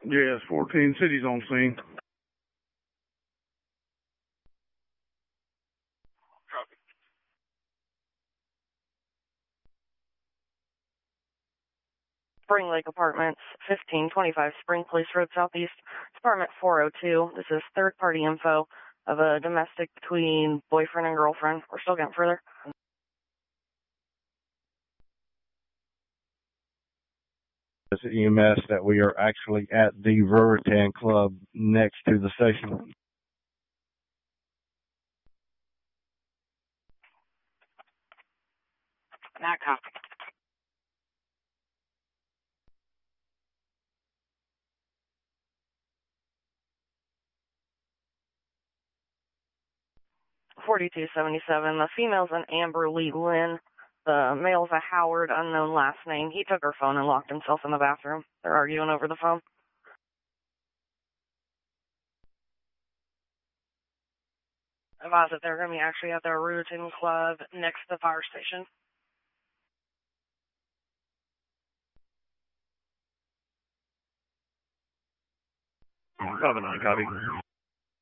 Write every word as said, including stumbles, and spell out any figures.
Yes, fourteen cities on scene. Copy. Spring Lake Apartments, fifteen twenty-five Spring Place Road Southeast, Department four oh two. This is third-party info of a domestic between boyfriend and girlfriend. We're still getting further. E M S that we are actually at the Ruritan Club next to the station. Not copy. forty-two seventy-seven. The female's an Amber Lee Lynn. The male's a Howard, unknown last name. He took her phone and locked himself in the bathroom. They're arguing over the phone. Advise that they're going to be actually at their Ruritan Club next to the fire station. Copy, copy.